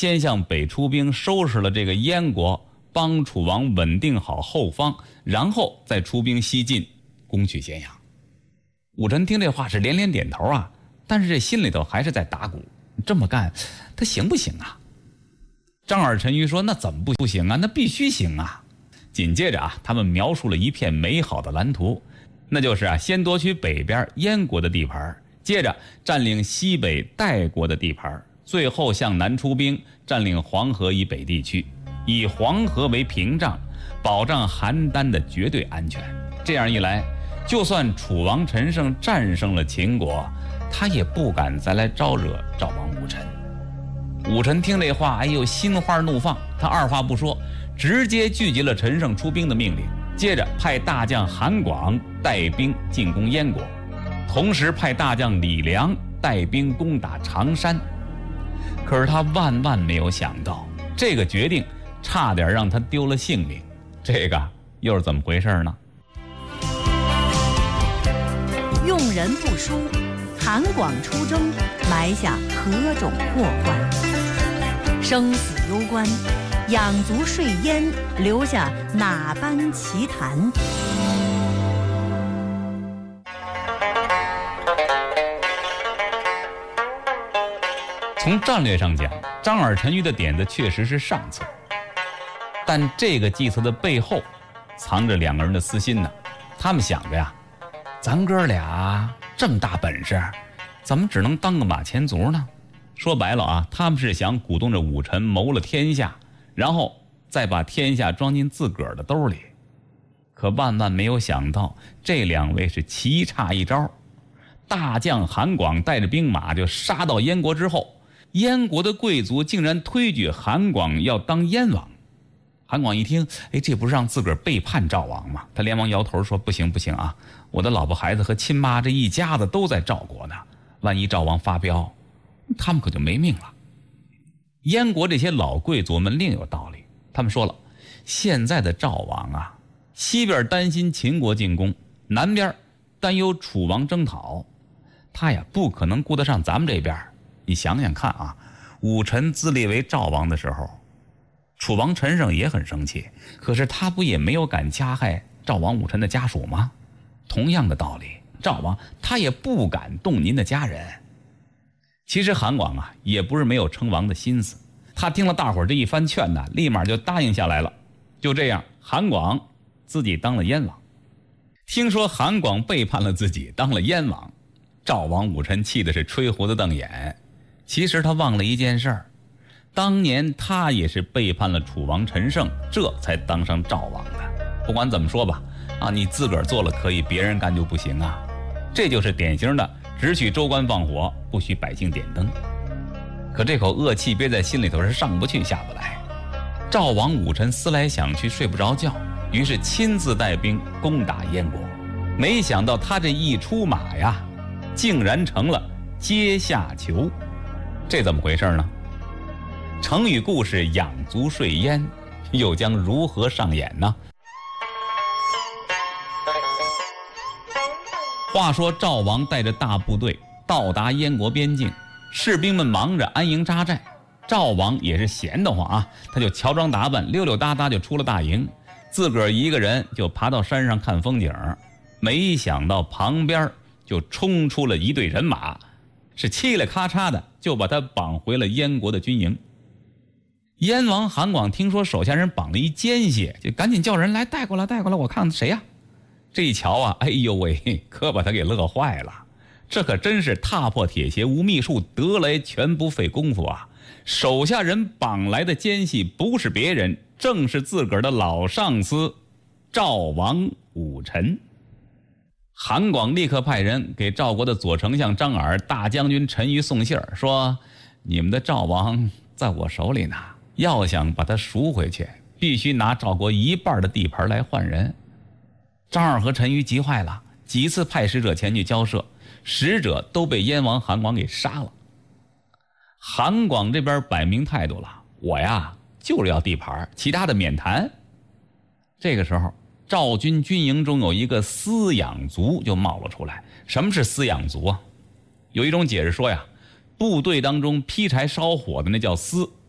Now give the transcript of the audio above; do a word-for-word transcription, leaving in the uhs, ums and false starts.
先向北出兵收拾了这个燕国，帮楚王稳定好后方，然后再出兵西进，攻取咸阳。武臣听这话是连连点头啊，但是这心里头还是在打鼓，这么干他行不行啊？张耳陈馀说那怎么不行啊，那必须行啊。紧接着啊，他们描述了一片美好的蓝图，那就是啊，先夺取北边燕国的地盘，接着占领西北代国的地盘，最后向南出兵，占领黄河以北地区，以黄河为屏障，保障邯郸的绝对安全。这样一来，就算楚王陈胜战胜了秦国，他也不敢再来招惹赵王武臣。武臣听这话，哎呦，心花怒放，他二话不说，直接拒绝了陈胜出兵的命令，接着派大将韩广带兵进攻燕国，同时派大将李良带兵攻打常山。可是他万万没有想到，这个决定差点让他丢了性命。这个又是怎么回事呢？ 用人不淑，韩广出征，埋下何种祸患？生死攸关，养足睡燕，留下哪般奇谈？ 从战略上讲，张耳陈馀的点子确实是上策，但这个计策的背后藏着两个人的私心呢。他们想着呀，咱哥俩这么大本事，怎么只能当个马前卒呢？说白了啊，他们是想鼓动着武臣谋了天下，然后再把天下装进自个儿的兜里。可万万没有想到，这两位是棋差一招。大将韩广带着兵马就杀到燕国之后，燕国的贵族竟然推举韩广要当燕王。韩广一听，哎，这不是让自个儿背叛赵王吗？他连忙摇头说，不行不行啊，我的老婆孩子和亲妈这一家子都在赵国呢，万一赵王发飙，他们可就没命了。燕国这些老贵族们另有道理，他们说了，现在的赵王啊，西边担心秦国进攻，南边担忧楚王征讨，他呀不可能顾得上咱们这边。你想想看啊，武臣自立为赵王的时候，楚王陈胜也很生气，可是他不也没有敢加害赵王武臣的家属吗？同样的道理，赵王他也不敢动您的家人。其实韩广啊也不是没有称王的心思，他听了大伙儿这一番劝呢，立马就答应下来了。就这样，韩广自己当了燕王。听说韩广背叛了自己，当了燕王，赵王武臣气的是吹胡子瞪眼。其实他忘了一件事儿，当年他也是背叛了楚王陈胜，这才当上赵王的。不管怎么说吧，啊，你自个儿做了可以，别人干就不行啊。这就是典型的只许州官放火，不许百姓点灯。可这口恶气憋在心里头是上不去下不来。赵王武臣思来想去睡不着觉，于是亲自带兵攻打燕国。没想到他这一出马呀，竟然成了阶下囚。这怎么回事呢？成语故事养足睡燕又将如何上演呢？话说赵王带着大部队到达燕国边境，士兵们忙着安营扎寨，赵王也是闲得慌啊，他就乔装打扮，溜溜达达就出了大营，自个儿一个人就爬到山上看风景。没想到旁边就冲出了一队人马，是嘁哩咔嚓的就把他绑回了燕国的军营。燕王韩广听说手下人绑了一奸细，就赶紧叫人来带过来带过来，我看谁呀、啊？这一瞧啊，哎呦喂，可把他给乐坏了。这可真是踏破铁鞋无觅处，得来全不费功夫啊。手下人绑来的奸细不是别人，正是自个儿的老上司赵王武臣。韩广立刻派人给赵国的左丞相张耳、大将军陈馀送信儿，说你们的赵王在我手里呢，要想把他赎回去，必须拿赵国一半的地盘来换人。张耳和陈馀急坏了，几次派使者前去交涉，使者都被燕王韩广给杀了。韩广这边摆明态度了，我呀就是要地盘，其他的免谈。这个时候赵军军营中有一个司养卒就冒了出来。什么是司养卒啊？有一种解释说呀，部队当中劈柴烧火的那叫司，